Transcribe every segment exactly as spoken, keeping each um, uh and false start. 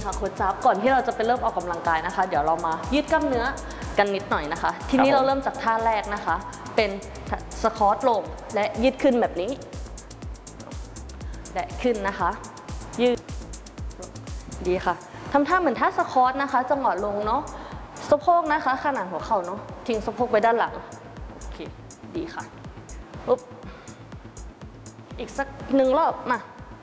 ค่ะโค้ชจ๊าบก่อนที่เราจะไปเริ่มออกกำลังกายนะคะเดี๋ยวเรามายืดกล้ามเนื้อกันนิดหน่อยนะคะทีนี้เราเริ่มจากท่าแรกนะคะเป็นสควอตลงและยืดขึ้นแบบนี้และขึ้นนะคะยืดดีค่ะทำท่าเหมือนท่าสควอตนะคะจังหวะลงเนาะสะโพกนะคะขนาดหัวเข่าเนาะทิ้งสะโพกไปด้านหลังโอเคดีค่ะปุ๊บอีกสักหนึ่งรอบมา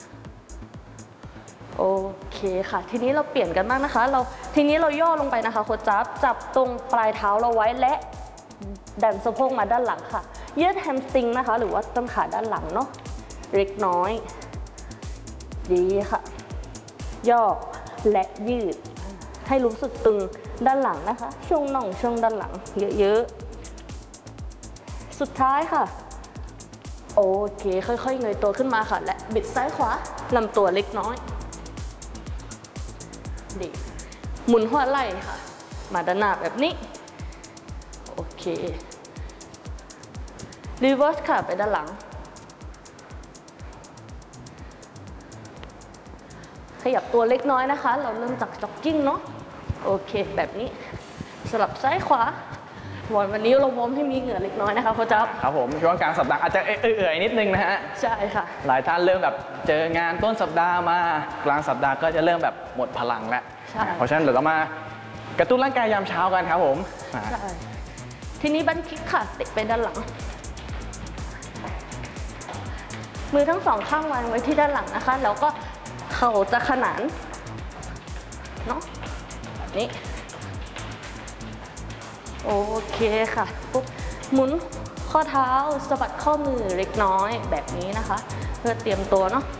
โอเคค่ะทีนี้เราเปลี่ยนกันบ้างนะคะเราทีนี้เราย่อลงไปนะคะโค้ชจ๊าบจับตรงปลายเท้าเราไว้และดันสะโพกมาด้านหลังค่ะยืดแฮมสตริงนะคะหรือว่าต้นขาด้านหลังเนาะเล็กน้อยดีค่ะย่อและยืดให้รู้สึกตึงด้านหลังนะคะช่วงน่องช่วงด้านหลังเยอะๆสุดท้ายค่ะโอเคค่อยๆเงยตัวขึ้นมาค่ะและบิดซ้ายขวาลำตัวเล็กน้อยดีหมุนหัวไหล่ค่ะมาด้านหน้าแบบนี้โอเครีเวิร์สค่ะไปด้านหลังขยับตัวเล็กน้อยนะคะเราเริ่มจากจ็อกกิ้งเนาะโอเคแบบนี้สลับซ้ายขวาวันนี้เราวอร์มให้มีเหงื่อเล็กน้อยนะคะโค้ชจ๊าบครับผมช่วงกลางสัปดาห์อาจจะเอื่อยๆนิดนึงนะฮะใช่ค่ะหลายท่านเริ่มแบบเจองานต้นสัปดาห์มากลางสัปดาห์ก็จะเริ่มแบบหมดพลังแล้วเพราะฉะนั้นเดี๋ยวเรามากระตุ้นร่างกายยามเช้ากันครับผมใช่ทีนี้บันคิกค่ะติดไปด้านหลังมือทั้งสองข้างวางไว้ที่ด้านหลังนะคะแล้วก็เข่าจะขนานเนาะแบบนี้โอเคค่ะปุ๊บหมุนข้อเท้าสะบัดข้อมือเล็กน้อยแบบนี้นะคะเพื่อเตรียมตัวเนาะ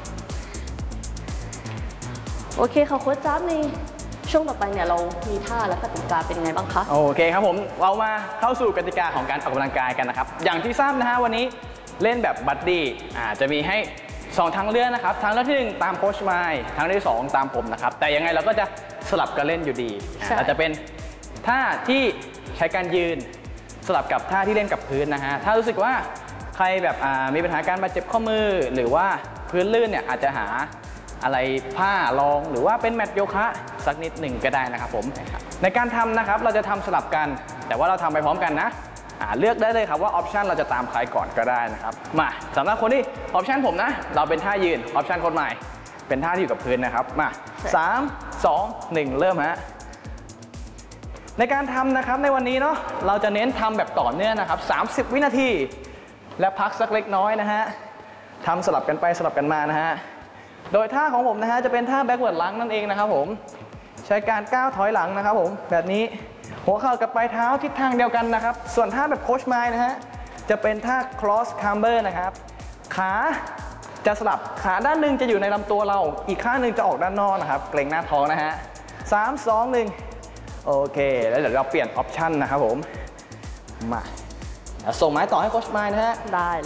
โอเคค่ะโค้ชจ๊าบในช่วงต่อไปเนี่ยเรามีท่าและกติกาเป็นไงบ้างคะโอเคครับผมเรามาเข้าสู่กติกาของการออกกำลังกายกันนะครับอย่างที่ทราบนะฮะวันนี้เล่นแบบบัดดี้อ่าจะมีให้สองทางเลือกนะครับทางเลือกที่หนึ่งตามโค้ชไมค์ทางเลือกที่สองตามผมนะครับแต่ยังไงเราก็จะสลับกันเล่นอยู่ดีอาจจะเป็นท่าที่ใช้การยืนสลับกับท่าที่เล่นกับพื้นนะฮะถ้ารู้สึกว่าใครแบบมีปัญหาการบาดเจ็บข้อมือหรือว่าพื้นลื่นเนี่ยอาจจะหาอะไรผ้ารองหรือว่าเป็นแมตต์โยคะสักนิดหนึ่งก็ได้นะครับผมในการทำนะครับเราจะทำสลับกันแต่ว่าเราทำไปพร้อมกันนะเลือกได้เลยครับว่าออปชันเราจะตามใครก่อนก็ได้นะครับมาสำหรับคนที่ออปชันผมนะเราเป็นท่ายืนออปชันคนใหม่เป็นท่าที่อยู่กับพื้นนะครับมาสาม สอง หนึ่งเริ่มฮะในการทำนะครับในวันนี้เนาะเราจะเน้นทำแบบต่อเนื่องนะครับสามสิบวินาทีและพักสักเล็กน้อยนะฮะทำสลับกันไปสลับกันมานะฮะโดยท่าของผมนะฮะจะเป็นท่าแบ็กเวิร์ดลังนั่นเองนะครับผมใช้การก้าวถอยหลังนะครับผมแบบนี้หัวเข่ากับปลายเท้าทิศทางเดียวกันนะครับส่วนท่าแบบโค้ชไมค์นะฮะจะเป็นท่า cross camber นะครับขาจะสลับขาด้านหนึ่งจะอยู่ในลำตัวเราอีกข้างหนึ่งจะออกด้านนอกนะครับเกร็งหน้าท้องนะฮะสาม สอง หนึ่งโอเคแล้วเดี๋ยวเราเปลี่ยนออปชันนะครับผมมาส่งไม้ต่อให้โค้ชไมค์นะฮะได้